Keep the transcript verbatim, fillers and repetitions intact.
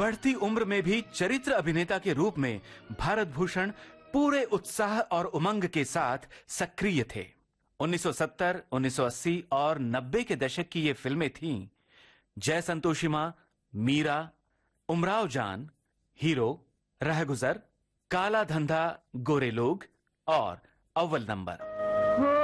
बढ़ती उम्र में भी चरित्र अभिनेता के रूप में भारत भूषण पूरे उत्साह और उमंग के साथ सक्रिय थे। उन्नीस सौ सत्तर, उन्नीस सौ अस्सी और नब्बे के दशक की ये फिल्में थीं जय संतोषी मां, मीरा, उमराव जान, हीरो, रहगुजर, काला धंधा, गोरे लोग और अव्वल नंबर।